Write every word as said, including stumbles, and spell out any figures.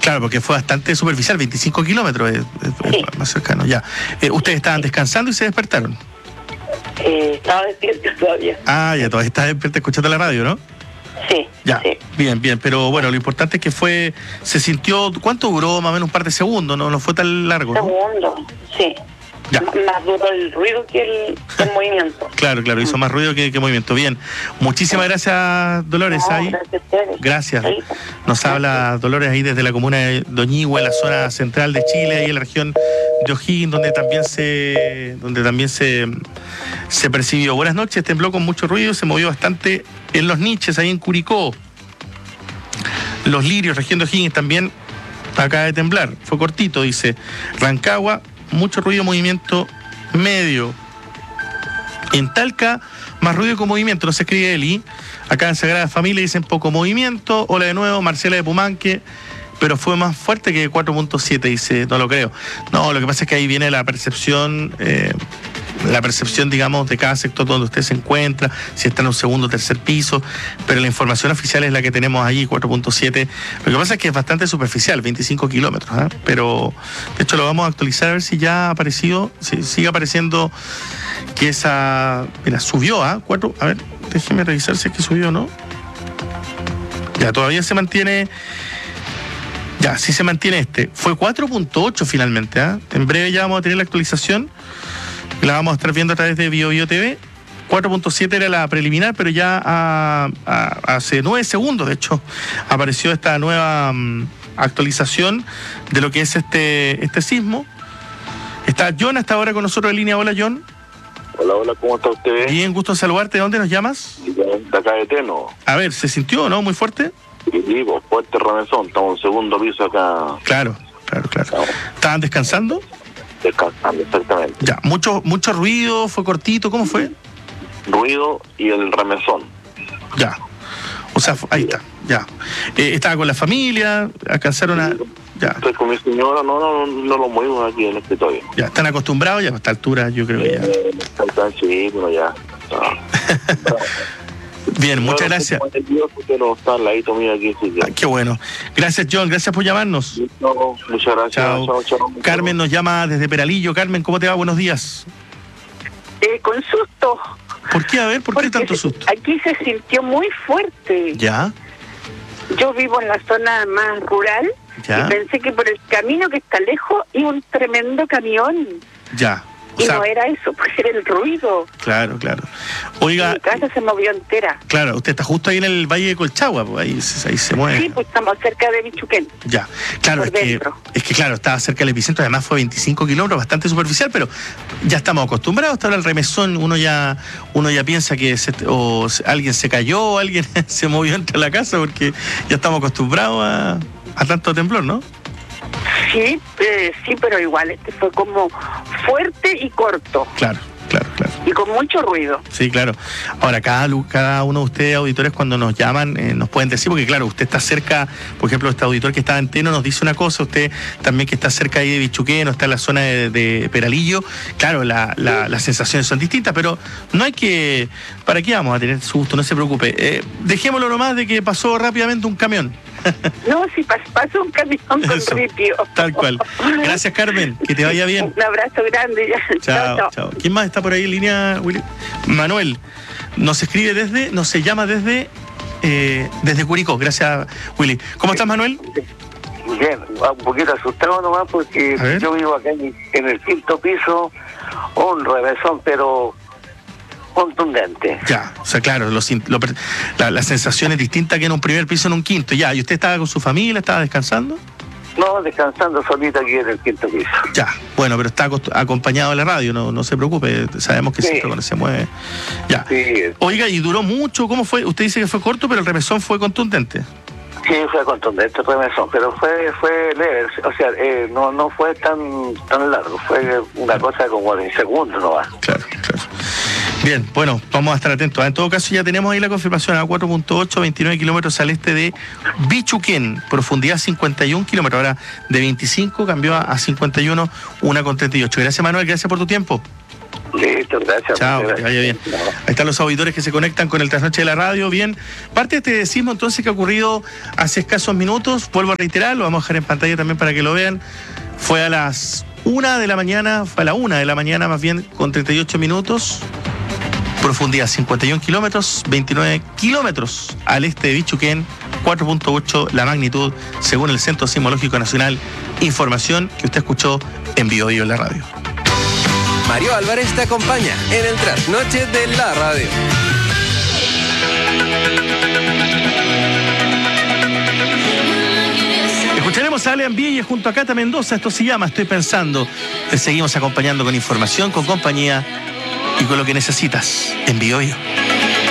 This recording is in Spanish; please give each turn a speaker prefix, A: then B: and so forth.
A: Claro, porque fue bastante superficial, veinticinco kilómetros, es, es, sí. es más cercano, ya. Eh, ¿Ustedes estaban sí. descansando y se despertaron?
B: Eh, estaba despierta todavía.
A: Ah, ya, todavía estás despierta escuchando la radio, ¿no?
B: Sí.
A: Ya,
B: sí.
A: bien, bien, pero bueno, lo importante es que fue, se sintió, ¿cuánto duró? Más o menos un par de segundos, ¿no? No fue tan largo, ¿no?
B: Segundos, sí.
A: Ya.
B: Más duro el ruido que el, el movimiento.
A: Claro, claro, hizo más ruido que, que movimiento. Bien, muchísimas gracias, Dolores.
B: No,
A: ahí.
B: Gracias.
A: Gracias. Nos habla Dolores ahí desde la comuna de Doñihue, la zona central de Chile, ahí en la región de O'Higgins, donde también se, donde también se, se percibió. Buenas noches, tembló con mucho ruido, se movió bastante en Los Niches, ahí en Curicó. Los Lirios, región de O'Higgins, también acaba de temblar. Fue cortito, dice. Rancagua, mucho ruido, movimiento medio. En Talca, más ruido con movimiento, no se escribe Eli. Acá en Sagrada Familia dicen poco movimiento. Hola de nuevo, Marcela de Pumanque. Pero fue más fuerte que cuatro punto siete, dice, no lo creo. No, lo que pasa es que ahí viene la percepción, eh, la percepción, digamos, de cada sector donde usted se encuentra, si está en un segundo o tercer piso, pero la información oficial es la que tenemos ahí, cuatro punto siete. Lo que pasa es que es bastante superficial, veinticinco kilómetros, ¿eh? Pero de hecho lo vamos a actualizar a ver si ya ha aparecido, si sigue apareciendo que esa, mira, subió a ¿eh? cuatro, a ver, déjeme revisar si es que subió o no. Ya, todavía se mantiene. Ya, sí se mantiene este. Fue cuatro punto ocho finalmente, ¿eh? En breve ya vamos a tener la actualización. La vamos a estar viendo a través de Bio Bio T V. cuatro punto siete era la preliminar, pero ya a, a, hace nueve segundos, de hecho, apareció esta nueva um, actualización de lo que es este, este sismo. Está John hasta ahora con nosotros en línea. Hola, John.
C: Hola, hola, ¿cómo está usted?
A: Bien, gusto saludarte. ¿De dónde nos llamas?
C: De acá de Teno.
A: A ver, ¿se sintió, no? ¿Muy fuerte?
C: Sí, digo, fuerte remesón, estamos en un segundo piso acá.
A: Claro, claro, claro. Estamos. ¿Estaban descansando?
C: Descansando, exactamente.
A: Ya, mucho, mucho ruido, fue cortito, ¿cómo fue?
C: Ruido y el remesón.
A: Ya, o sea, ahí está, ya. Eh, ¿Estaba con la familia? ¿Alcanzaron a...? Ya.
C: Estoy con mi señora, no, no, no lo movimos aquí en el escritorio.
A: Ya, ¿están acostumbrados ya a esta altura? Yo creo que ya.
C: Sí, bueno, ya.
A: Bien, muchas gracias.
C: Pero está al ladito mío aquí, sí,
A: ah, qué bueno. Gracias, John, gracias por llamarnos.
C: No, muchas gracias.
A: Chao. Chao, chao. Carmen nos llama desde Peralillo. Carmen, ¿cómo te va? Buenos días.
B: Eh, con susto.
A: ¿Por qué? A ver, ¿por
B: Porque
A: qué tanto susto?
B: Aquí se sintió muy fuerte.
A: ¿Ya?
B: Yo vivo en la zona más rural. ¿Ya? Y pensé que por el camino que está lejos iba un tremendo camión.
A: Ya.
B: O y sea, no era eso, pues era el ruido.
A: Claro, claro. Oiga.
B: Mi casa se movió entera.
A: Claro, usted está justo ahí en el Valle de Colchagua, pues ahí, ahí se mueve.
B: Sí, pues estamos cerca de Bichuquén.
A: Ya, claro, es que, es que claro, estaba cerca del epicentro, además fue veinticinco kilómetros, bastante superficial, pero ya estamos acostumbrados hasta ahora al remesón, uno ya, uno ya piensa que se, o alguien se cayó, o alguien se movió entre la casa, porque ya estamos acostumbrados a, a tanto temblor, ¿no?
B: Sí, eh, sí, pero igual este fue como fuerte y corto.
A: Claro, claro, claro.
B: Y con mucho ruido.
A: Sí, claro. Ahora, cada, cada uno de ustedes, auditores, cuando nos llaman, eh, nos pueden decir, porque claro, usted está cerca, por ejemplo, este auditor que está en Teno nos dice una cosa, usted también que está cerca ahí de Bichuquén, o está en la zona de, de Peralillo, claro, la, la, sí. las sensaciones son distintas, pero no hay que... ¿Para qué vamos a tener susto? No se preocupe. Eh, dejémoslo nomás de que pasó rápidamente un camión.
B: No, si pasó un camión con
A: Eso, ripio. Tal cual. Gracias, Carmen. Que te vaya bien.
B: Un abrazo grande.
A: Chao, chao, chao. chao. ¿Quién más está por ahí en línea, Willy? Manuel. Nos escribe desde, nos se llama desde, eh, desde Curicó. Gracias, Willy. ¿Cómo estás, Manuel?
D: Bien, un poquito asustado nomás porque yo vivo acá en, en el quinto piso, un revesón, pero... contundente.
A: Ya, o sea, claro, lo, lo, la, la sensación es distinta que en un primer piso en un quinto. Ya, ¿y usted estaba con su familia, estaba descansando?
D: No, descansando solito aquí en el quinto piso.
A: Ya, bueno, pero está acompañado de la radio, no, no se preocupe, sabemos que sí. Siempre cuando se mueve. Ya.
D: Sí.
A: Oiga, ¿y duró mucho? ¿Cómo fue? Usted dice que fue corto, pero el remesón fue contundente.
D: Sí, fue contundente el remesón, pero fue fue leve, o sea, eh, no no fue tan tan largo, fue una cosa como de segundos nomás.
A: Claro, claro. Bien, bueno, vamos a estar atentos. En todo caso, ya tenemos ahí la confirmación a cuatro punto ocho, veintinueve kilómetros al este de Bichuquén, profundidad cincuenta y un kilómetros. Ahora de veinticinco cambió a cincuenta y uno, una con treinta y ocho. Gracias, Manuel, gracias por tu tiempo.
D: Listo, gracias.
A: Chao, que te vaya bien. Ahí están los auditores que se conectan con el Trasnoche de la Radio. Bien, parte de este sismo entonces que ha ocurrido hace escasos minutos, vuelvo a reiterar, lo vamos a dejar en pantalla también para que lo vean. Fue a las una de la mañana, fue a la una de la mañana más bien, con treinta y ocho minutos. Profundidad cincuenta y un kilómetros, veintinueve kilómetros al este de Bichuquén, cuatro punto ocho la magnitud, según el Centro Sismológico Nacional. Información que usted escuchó en Bio Bio en la radio.
E: Mario Álvarez te acompaña en el Trasnoche de la Radio.
A: Escucharemos a Alean Villa junto a Cata Mendoza. Esto se llama Estoy Pensando. Te seguimos acompañando con información, con compañía y con lo que necesitas en Bio Bio.